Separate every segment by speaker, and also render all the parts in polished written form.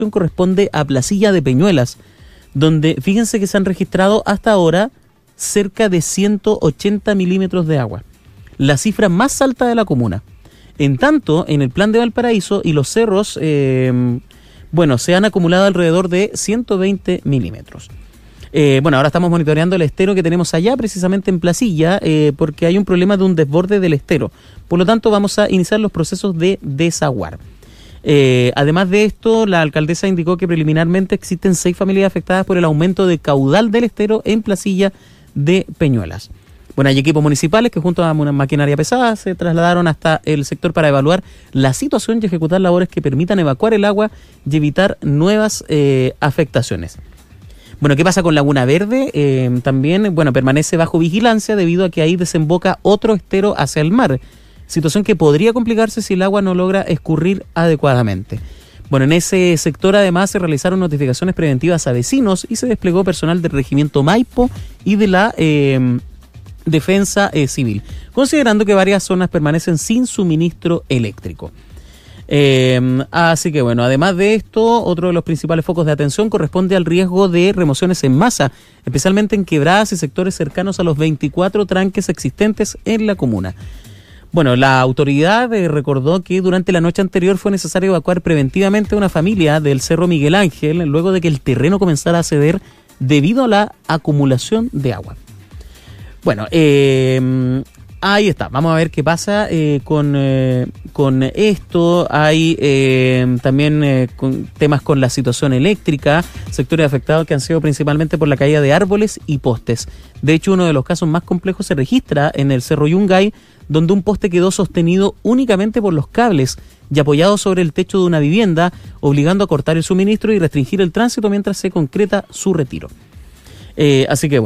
Speaker 1: corresponde a Placilla de Peñuelas, donde fíjense que se han registrado hasta ahora cerca de 180 milímetros de agua, la cifra más alta de la comuna. En tanto, en el plan de Valparaíso y los cerros, se han acumulado alrededor de 120 milímetros. Ahora estamos monitoreando el estero que tenemos allá, precisamente en Placilla, porque hay un problema de un desborde del estero. Por lo tanto, vamos a iniciar los procesos de desaguar. Además de esto, la alcaldesa indicó que preliminarmente existen 6 familias afectadas por el aumento de caudal del estero en Placilla de Peñuelas. Bueno, hay equipos municipales que junto a una maquinaria pesada se trasladaron hasta el sector para evaluar la situación y ejecutar labores que permitan evacuar el agua y evitar nuevas afectaciones. Bueno, ¿qué pasa con Laguna Verde? También, permanece bajo vigilancia debido a que ahí desemboca otro estero hacia el mar, situación que podría complicarse si el agua no logra escurrir adecuadamente. Bueno, en ese sector además se realizaron notificaciones preventivas a vecinos y se desplegó personal del Regimiento Maipo y de la Defensa Civil, considerando que varias zonas permanecen sin suministro eléctrico. Así que además de esto, otro de los principales focos de atención corresponde al riesgo de remociones en masa, especialmente en quebradas y sectores cercanos a los 24 tranques existentes en la comuna. Bueno, la autoridad recordó que durante la noche anterior fue necesario evacuar preventivamente a una familia del Cerro Miguel Ángel luego de que el terreno comenzara a ceder debido a la acumulación de agua. Bueno, ahí está. Vamos a ver qué pasa con esto. Hay también con temas con la situación eléctrica, sectores afectados que han sido principalmente por la caída de árboles y postes. De hecho, uno de los casos más complejos se registra en el Cerro Yungay, donde un poste quedó sostenido únicamente por los cables y apoyado sobre el techo de una vivienda, obligando a cortar el suministro y restringir el tránsito mientras se concreta su retiro. Así que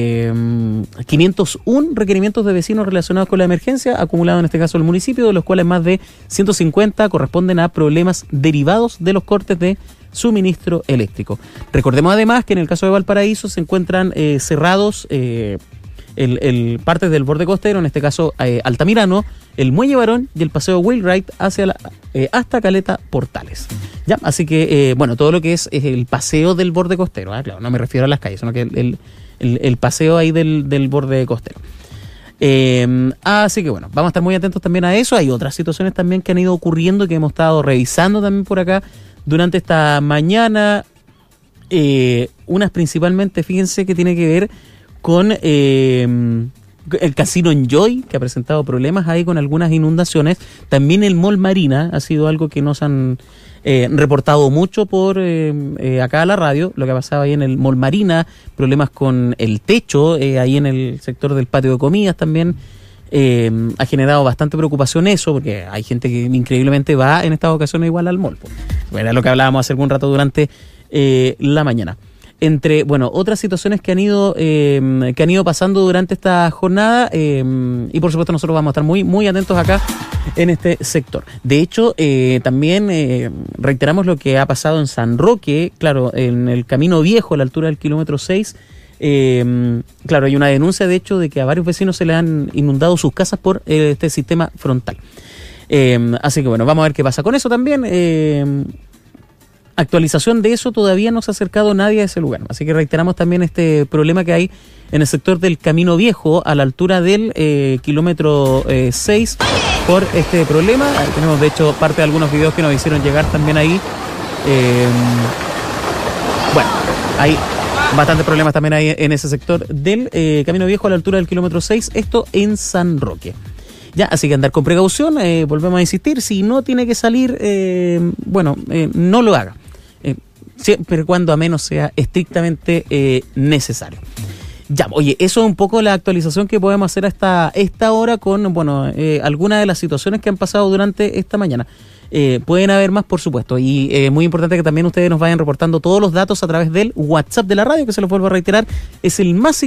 Speaker 1: 501 requerimientos de vecinos relacionados con la emergencia, acumulados en este caso el municipio, de los cuales más de 150 corresponden a problemas derivados de los cortes de suministro eléctrico. Recordemos además que en el caso de Valparaíso se encuentran cerrados partes del borde costero, en este caso Altamirano, el Muelle Barón y el Paseo Wheelwright hasta Caleta Portales. ¿Ya? Así que, todo lo que es el paseo del borde costero, claro, no me refiero a las calles, sino que el paseo ahí del borde costero. Así que vamos a estar muy atentos también a eso. Hay otras situaciones también que han ido ocurriendo que hemos estado revisando también por acá durante esta mañana. Unas principalmente, fíjense, que tiene que ver con el Casino Enjoy, que ha presentado problemas ahí con algunas inundaciones. También el Mall Marina ha sido algo que nos han reportado mucho por acá a la radio, lo que ha pasado ahí en el Mall Marina, problemas con el techo, ahí en el sector del patio de comidas también. Ha generado bastante preocupación eso, porque hay gente que increíblemente va en estas ocasiones igual al mall. Era lo que hablábamos hace algún rato durante la mañana. Entre, otras situaciones que han ido pasando durante esta jornada, y por supuesto nosotros vamos a estar muy, muy atentos acá en este sector. De hecho, también reiteramos lo que ha pasado en San Roque, claro, en el Camino Viejo, a la altura del kilómetro 6, claro, hay una denuncia de hecho de que a varios vecinos se le han inundado sus casas por este sistema frontal. Así que vamos a ver qué pasa con eso también. Actualización de eso, todavía no se ha acercado nadie a ese lugar, así que reiteramos también este problema que hay en el sector del Camino Viejo a la altura del kilómetro 6 por este problema. Tenemos de hecho parte de algunos videos que nos hicieron llegar también ahí. Hay bastantes problemas también ahí en ese sector del Camino Viejo a la altura del kilómetro 6, esto en San Roque. Ya, así que andar con precaución, volvemos a insistir, si no tiene que salir, no lo haga, siempre cuando a menos sea estrictamente necesario. Ya, oye, eso es un poco la actualización que podemos hacer hasta esta hora con, algunas de las situaciones que han pasado durante esta mañana. Pueden haber más, por supuesto, y es muy importante que también ustedes nos vayan reportando todos los datos a través del WhatsApp de la radio, que se los vuelvo a reiterar, es el más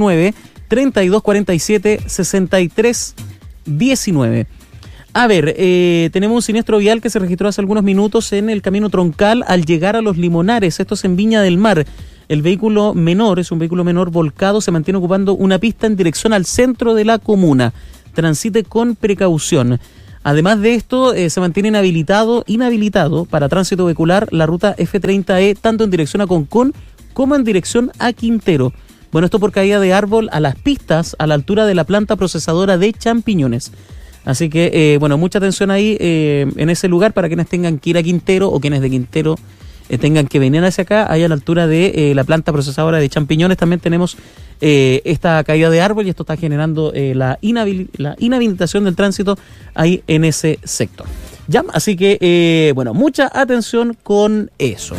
Speaker 1: 569-3247-6319. A ver, tenemos un siniestro vial que se registró hace algunos minutos en el camino troncal al llegar a Los Limonares, esto es en Viña del Mar. El vehículo menor, es un vehículo menor volcado, se mantiene ocupando una pista en dirección al centro de la comuna. Transite con precaución. Además de esto, se mantiene inhabilitado para tránsito vehicular la ruta F30E, tanto en dirección a Concón como en dirección a Quintero. Bueno, esto por caída de árbol a las pistas a la altura de la planta procesadora de champiñones. Así que, bueno, mucha atención ahí en ese lugar para quienes tengan que ir a Quintero o quienes de Quintero tengan que venir hacia acá. Ahí a la altura de la planta procesadora de champiñones también tenemos esta caída de árbol y esto está generando la inhabilitación del tránsito ahí en ese sector. ¿Ya? Así que, bueno, mucha atención con eso.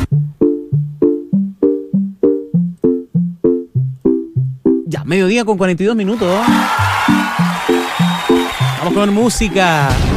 Speaker 1: Ya, mediodía con 42 minutos. Vamos con música.